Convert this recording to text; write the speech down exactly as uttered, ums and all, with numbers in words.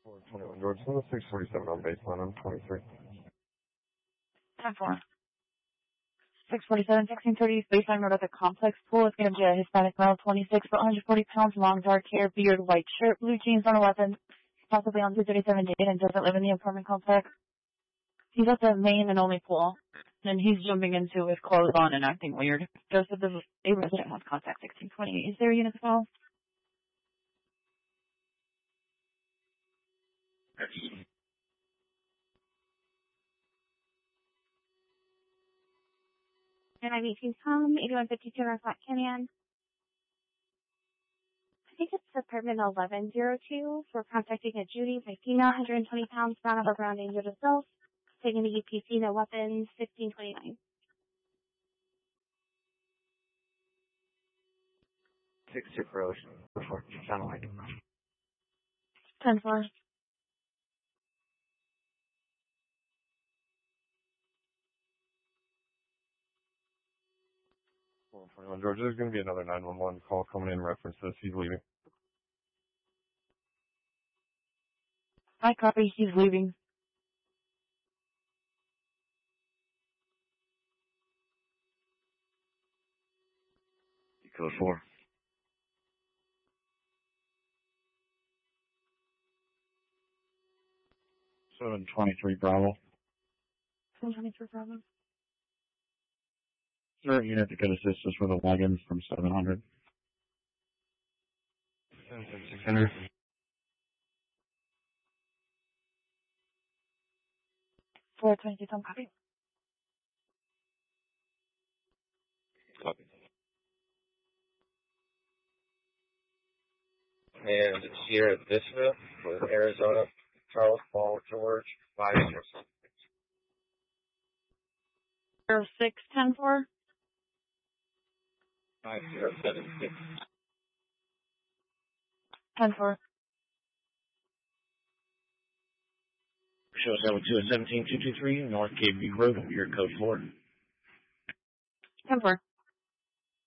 four twenty-one George, on the six forty-seven on baseline, I'm twenty-three. ten four. six forty-seven, sixteen thirty, baseline road at the complex pool. It's going to be a Hispanic male, twenty-six, one hundred forty pounds, long dark hair, beard, white shirt, blue jeans, on a weapon, possibly on two thirty-seven date, and doesn't live in the apartment complex. He's at the main and only pool, and he's jumping into with clothes on and acting weird. Joseph, the a resident wants contact sixteen twenty. Is there a unit to call? And I'm eighteen Tom, eighty-one fifty-two North Flat Canyon. I think it's apartment eleven oh two. We're contacting a Judy, by female, one hundred twenty pounds, brown upper brown danger to self. Taking the U P C, no weapons, sixteen twenty-nine. Six two Road, channel like ten four. four twenty-one George, there's going to be another nine one one call coming in reference to this. He's leaving. I copy, he's leaving. Code four. seven twenty-three Bravo. seven twenty-three problem. Is there a unit that could assist us with a wagon from seven hundred? six hundred. four twenty-two Tom, copy. Copy. And here at Vista with Arizona, Charles Paul George, five zero six. zero six ten four. five zero seven six. ten four. Show seven two seventeen two two three North Cape View Road, your code four. ten four.